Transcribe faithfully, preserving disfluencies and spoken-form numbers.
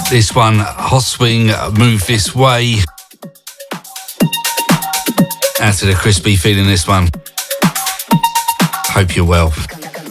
This one, Hoswing, Move This Way. Out to the Crispy feeling this one. Hope you're well.